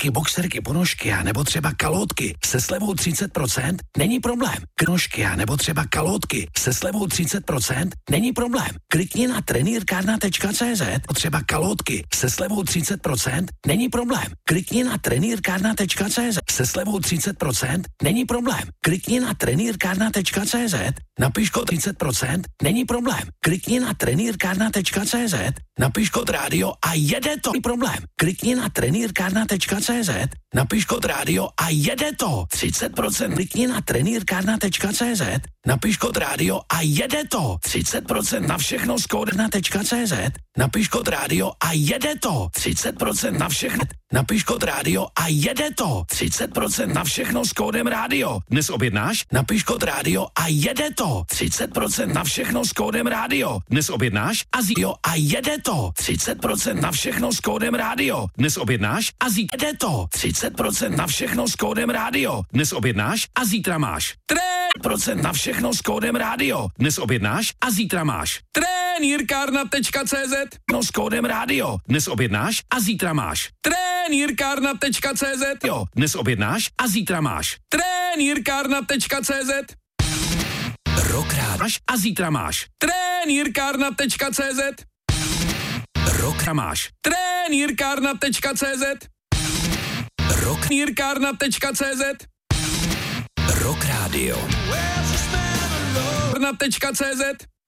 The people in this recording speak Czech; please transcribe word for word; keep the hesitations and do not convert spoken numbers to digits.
Trička, boxerky, ponožky a nebo třeba kalótky se slevou třicet procent není problém. Knožky a nebo třeba kalótky se slevou třicet procent není problém. Klikni na trenýrkárna tečka cé zet, třeba kalótky se slevou třicet procent není problém. Klikni na trenýrkárna tečka cé zet se slevou třicet procent není problém. Klikni na trenýrkárna tečka cé zet, napiš kód třicet procent není problém. Klikni na trenýrkárna tečka cé zet, napiš kód rádio a jede to. Problém. Klikni na trenýrkárna tečka cé zet, napiš kód rádio a jede to. třicet procent. Klikni na trenýrkárna tečka cé zet, napiš kód rádio a jede to. třicet procent na všechno s kódem tečka cé zet, napiš kód rádio a jede to. třicet procent na všechno. Napiš kód rádio a jede to. třicet procent na všechno s kódem rádio. Dnes objednáš? Napiš kód rádio a jede to. třicet procent na všechno s kódem rádio. Dnes objednáš? A zíjo a jede to. třicet procent na všechno s kódem rádio. Dnes objednáš? A zítra jede to. třicet procent na všechno s kódem rádio. Dnes objednáš? A zítra máš. třicet procent na všechno s kódem rádio. Dnes objednáš? A zítra máš. trenýrkárna tečka cé zet. No s kódem rádio. Dnes objednáš? A zítra máš. trenýrkárna tečka cé zet. Jo, dnes objednáš? A zítra máš. trenýrkárna tečka cé zet. Rok rád a zítra máš. trenýrkárna tečka cé zet. Rok máš. trenýrkárna tečka cé zet. Rok trenýrkárna tečka cé zet. Rok rádio. trenýrkárna tečka cé zet.